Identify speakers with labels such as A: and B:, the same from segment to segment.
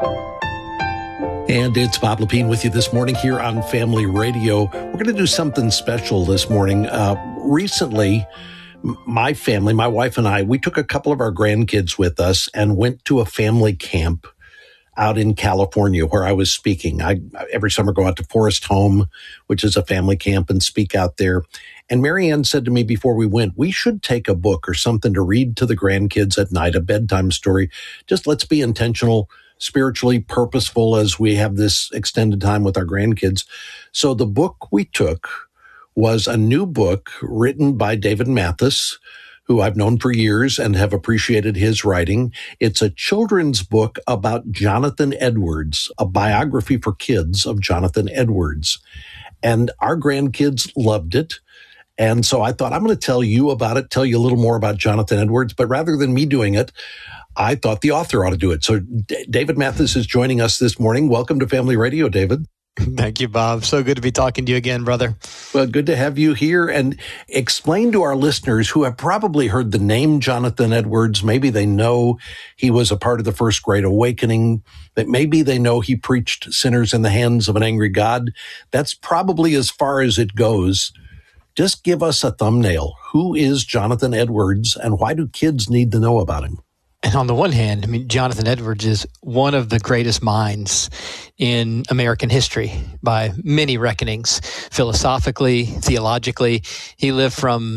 A: And it's Bob Lepine with you this morning here on Family Radio. We're going to do something special this morning. Recently, my family, my wife and I, we took a couple of our grandkids with us and went to a family camp out in California where I was speaking. I every summer go out to Forest Home, which is a family camp, and speak out there. And Marianne said to me before we went, we should take a book or something to read to the grandkids at night, a bedtime story. Just let's be intentional, spiritually purposeful as we have this extended time with our grandkids. So the book we took was a new book written by David Mathis, who I've known for years and have appreciated his writing. It's a children's book about Jonathan Edwards, a biography for kids of Jonathan Edwards. And our grandkids loved it. And so I thought, I'm going to tell you about it, tell you a little more about Jonathan Edwards. But rather than me doing it, I thought the author ought to do it. So David Mathis is joining us this morning. Welcome to Family Radio, David.
B: Thank you, Bob. So good to be talking to you again, brother.
A: Well, good to have you here. And explain to our listeners who have probably heard the name Jonathan Edwards, maybe they know he was a part of the First Great Awakening, that maybe they know he preached sinners in the hands of an angry God. That's probably as far as it goes. Just give us a thumbnail. Who is Jonathan Edwards, and why do kids need to know about him?
B: And on the one hand, I mean, Jonathan Edwards is one of the greatest minds in American history by many reckonings. Philosophically, theologically, he lived from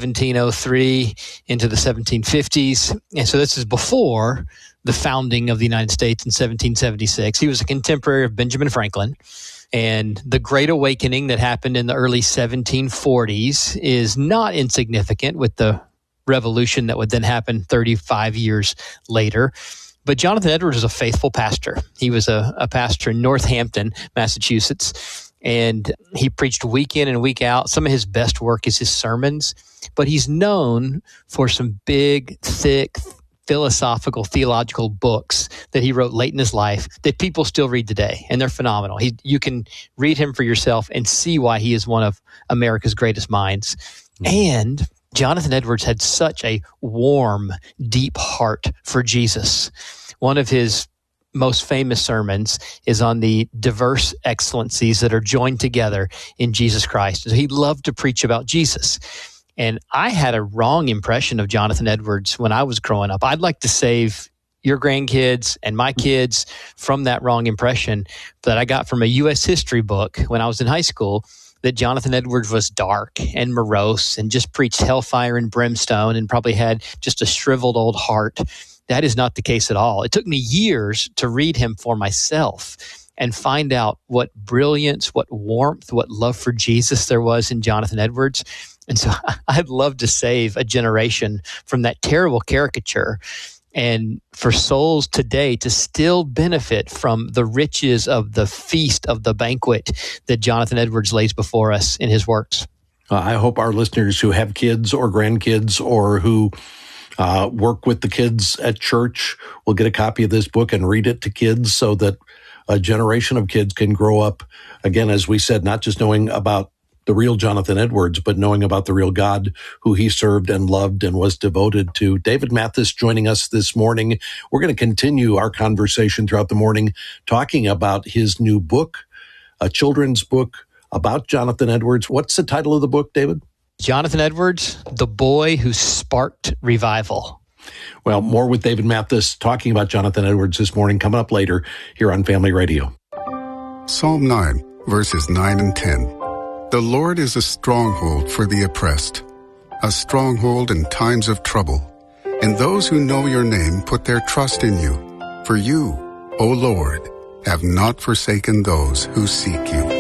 B: 1703 into the 1750s. And so this is before the founding of the United States in 1776. He was a contemporary of Benjamin Franklin. And the Great Awakening that happened in the early 1740s is not insignificant with the revolution that would then happen 35 years later. But Jonathan Edwards was a faithful pastor. He was a pastor in Northampton, Massachusetts, and he preached week in and week out. Some of his best work is his sermons, but he's known for some big, thick, philosophical, theological books that he wrote late in his life that people still read today, and they're phenomenal. You can read him for yourself and see why he is one of America's greatest minds. And Jonathan Edwards had such a warm, deep heart for Jesus. One of his most famous sermons is on the diverse excellencies that are joined together in Jesus Christ. So he loved to preach about Jesus. And I had a wrong impression of Jonathan Edwards when I was growing up. I'd like to save your grandkids and my kids from that wrong impression that I got from a U.S. history book when I was in high school, that Jonathan Edwards was dark and morose and just preached hellfire and brimstone and probably had just a shriveled old heart. That is not the case at all. It took me years to read him for myself and find out what brilliance, what warmth, what love for Jesus there was in Jonathan Edwards. And so I'd love to save a generation from that terrible caricature, and for souls today to still benefit from the riches of the feast of the banquet that Jonathan Edwards lays before us in his works.
A: I hope our listeners who have kids or grandkids or who work with the kids at church will get a copy of this book and read it to kids so that a generation of kids can grow up, again, as we said, not just knowing about the real Jonathan Edwards, but knowing about the real God who he served and loved and was devoted to. David Mathis joining us this morning. We're going to continue our conversation throughout the morning talking about his new book, a children's book about Jonathan Edwards. What's the title of the book, David?
B: Jonathan Edwards, The Boy Who Sparked Revival.
A: Well, more with David Mathis talking about Jonathan Edwards this morning, coming up later here on Family Radio.
C: Psalm 9, verses 9 and 10. The Lord is a stronghold for the oppressed, a stronghold in times of trouble. And those who know your name put their trust in you. For you, O Lord, have not forsaken those who seek you.